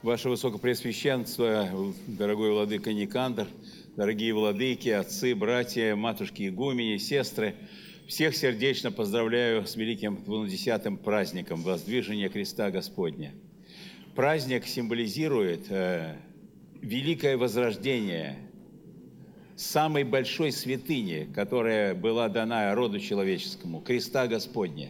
Ваше Высокопреосвященство, дорогой владыка Никандр, дорогие владыки, отцы, братья, матушки, игумени, сестры, всех сердечно поздравляю с великим 20-м праздником Воздвижения Креста Господня. Праздник символизирует великое возрождение самой большой святыни, которая была дана роду человеческому, Креста Господня.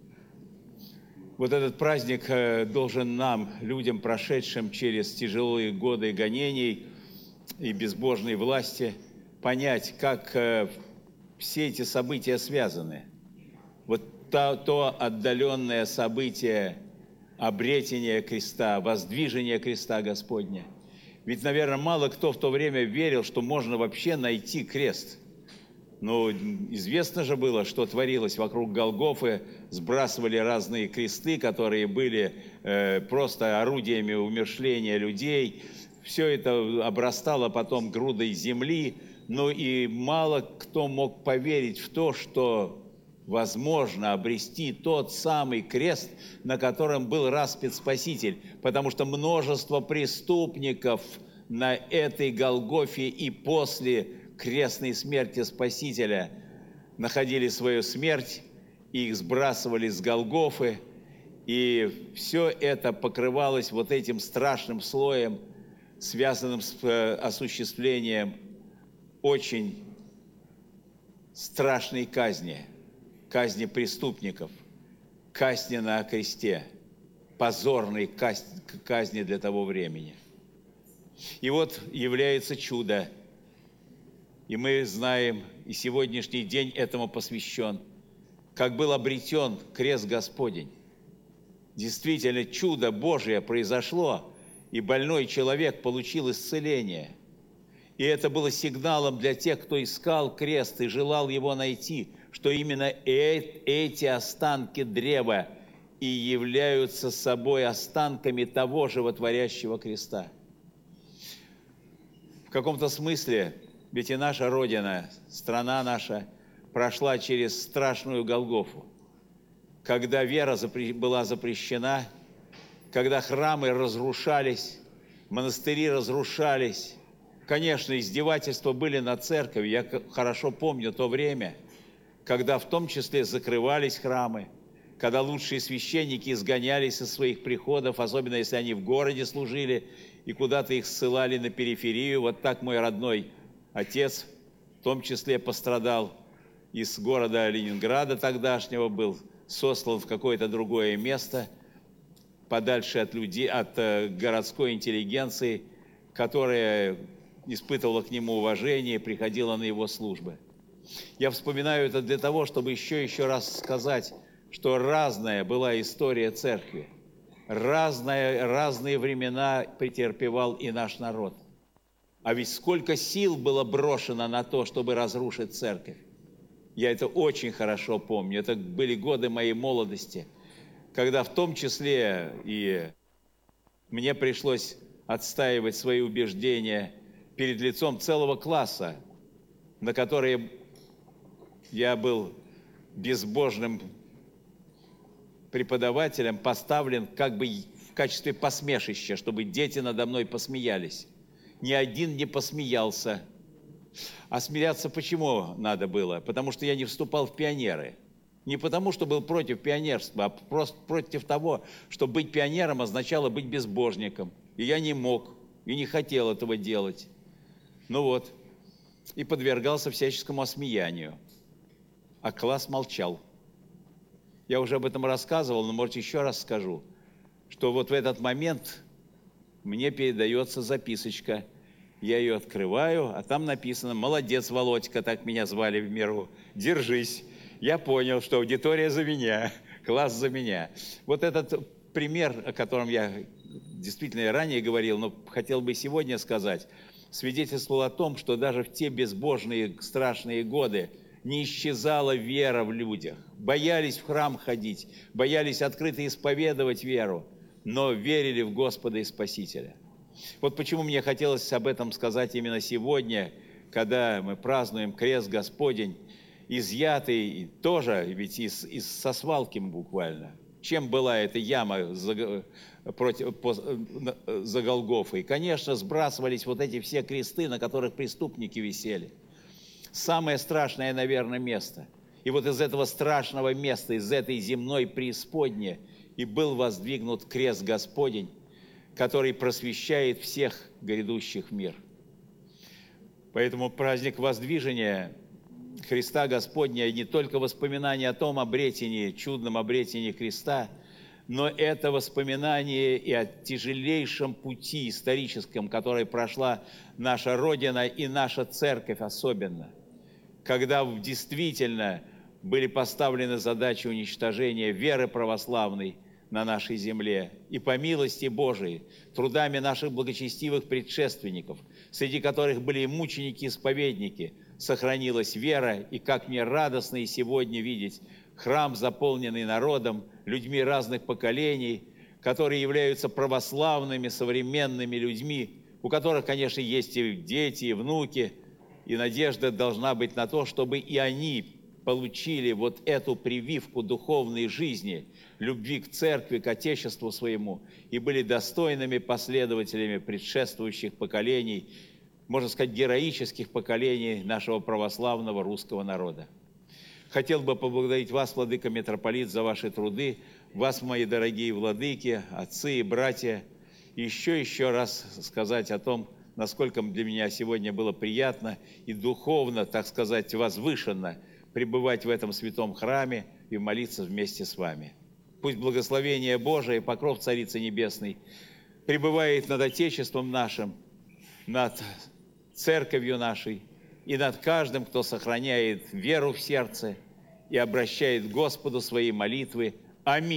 Вот этот праздник должен нам, людям, прошедшим через тяжелые годы гонений и безбожной власти, понять, как все эти события связаны. Вот то отдаленное событие обретения креста, воздвижения креста Господня. Ведь, наверное, мало кто в то время верил, что можно вообще найти крест. Но известно же было, что творилось вокруг Голгофы, сбрасывали разные кресты, которые были просто орудиями умерщвления людей. Все это обрастало потом грудой земли, но и мало кто мог поверить в то, что возможно обрести тот самый крест, на котором был распят Спаситель, потому что множество преступников на этой Голгофе и после крестной смерти Спасителя находили свою смерть, и их сбрасывали с Голгофы, и все это покрывалось вот этим страшным слоем, связанным с осуществлением очень страшной казни, казни преступников, казни на кресте, позорной казни для того времени. И вот является чудо. И мы знаем, и сегодняшний день этому посвящен, как был обретен крест Господень. Действительно, чудо Божие произошло, и больной человек получил исцеление. И это было сигналом для тех, кто искал крест и желал его найти, что именно эти останки древа и являются собой останками того животворящего креста. В каком-то смысле, ведь и наша Родина, страна наша, прошла через страшную Голгофу, когда вера была запрещена, когда храмы разрушались, монастыри разрушались. Конечно, издевательства были над церковью. Я хорошо помню то время, когда в том числе закрывались храмы, когда лучшие священники изгонялись из своих приходов, особенно если они в городе служили, и куда-то их ссылали на периферию. Вот так мой родной отец в том числе пострадал из города Ленинграда тогдашнего, был сослан в какое-то другое место, подальше от людей, от городской интеллигенции, которая испытывала к нему уважение, приходила на его службы. Я вспоминаю это для того, чтобы еще раз сказать, что разная была история церкви, разные времена претерпевал и наш народ. А ведь сколько сил было брошено на то, чтобы разрушить церковь. Я это очень хорошо помню. Это были годы моей молодости, когда в том числе и мне пришлось отстаивать свои убеждения перед лицом целого класса, на которые я был безбожным преподавателем поставлен как бы в качестве посмешища, чтобы дети надо мной посмеялись. Ни один не посмеялся. А смеяться почему надо было? Потому что я не вступал в пионеры. Не потому, что был против пионерства, а просто против того, что быть пионером означало быть безбожником. И я не мог, и не хотел этого делать. Ну вот, и подвергался всяческому осмеянию. А класс молчал. Я уже об этом рассказывал, но, может, еще раз скажу, что вот в этот момент мне передается записочка. Я ее открываю, а там написано: «Молодец, Володька», так меня звали в миру, «держись». Я понял, что аудитория за меня, класс за меня. Вот этот пример, о котором я действительно и ранее говорил, но хотел бы сегодня сказать, свидетельствовал о том, что даже в те безбожные, страшные годы не исчезала вера в людях. Боялись в храм ходить, боялись открыто исповедовать веру, но верили в Господа и Спасителя. Вот почему мне хотелось об этом сказать именно сегодня, когда мы празднуем крест Господень, изъятый тоже ведь со свалки буквально, Чем была эта яма за Голгофой? Конечно, сбрасывались вот эти все кресты, на которых преступники висели. Самое страшное, наверное, место. И вот из этого страшного места, из этой земной преисподней и был воздвигнут крест Господень, который просвещает всех грядущих в мир. Поэтому праздник воздвижения Христа Господня не только воспоминание о том обретении, чудном обретении креста, но это воспоминание и о тяжелейшем пути историческом, который прошла наша Родина и наша Церковь особенно, когда действительно были поставлены задачи уничтожения веры православной на нашей земле. И по милости Божией, трудами наших благочестивых предшественников, среди которых были и мученики-исповедники, сохранилась вера, и как мне радостно и сегодня видеть храм, заполненный народом, людьми разных поколений, которые являются православными, современными людьми, у которых, конечно, есть и дети, и внуки, и надежда должна быть на то, чтобы и они получили вот эту прививку духовной жизни, любви к церкви, к Отечеству своему, и были достойными последователями предшествующих поколений, можно сказать, героических поколений нашего православного русского народа. Хотел бы поблагодарить вас, владыка митрополит, за ваши труды, вас, мои дорогие владыки, отцы и братья, и еще раз сказать о том, насколько для меня сегодня было приятно и духовно, так сказать, возвышенно пребывать в этом святом храме и молиться вместе с вами. Пусть благословение Божие и покров Царицы Небесной пребывает над Отечеством нашим, над Церковью нашей и над каждым, кто сохраняет веру в сердце и обращает к Господу свои молитвы. Аминь.